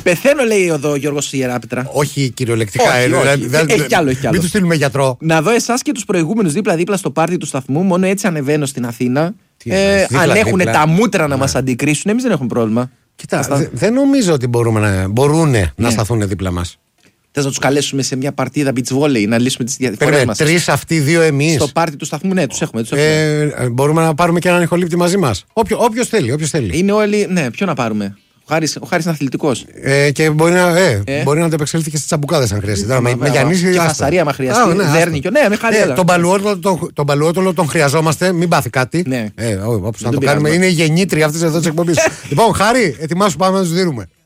Πεθαίνω, λέει εδώ ο Γιώργος Ιεράπετρα. Όχι κυριολεκτικά. Έχει κι άλλο. Μην του στείλουμε γιατρό. Να δω εσάς και τους προηγούμενους δίπλα-δίπλα στο πάρτι του σταθμού. Μόνο έτσι ανεβαίνω στην Αθήνα. Αν έχουν τα μούτρα να μας αντικρίσουν, εμείς δεν έχουμε πρόβλημα. Κοίτα, δεν νομίζω ότι μπορούν να σταθούν δίπλα μας. Θες να τους καλέσουμε σε μια παρτίδα beach volley, να λύσουμε τις διαφορές μας? 3 αυτοί, 2 εμείς. Στο πάρτι του σταθμού, ναι, τους έχουμε. Μπορούμε να πάρουμε και έναν ηχολήπτη μαζί μας. Όποιος θέλει. Είναι όλοι. Ναι, ποιο να πάρουμε. Ο Χάρης είναι αθλητικός. Και μπορεί να αντεπεξέλθει και στις τσαμπουκάδες αν χρειάζεται. Με Γιαννής και φασαρία, άμα χρειαστεί. Δέρνει και. Ναι, με χάρη. Τον Παλουότολο τον χρειαζόμαστε, μην πάθει κάτι. Ναι. Όπως να το κάνουμε. Είναι η γεννήτρια αυτής εδώ της εκπομπής. Λοιπόν, Χάρη, ετοιμάσου, πάμε να τους δίνουμε.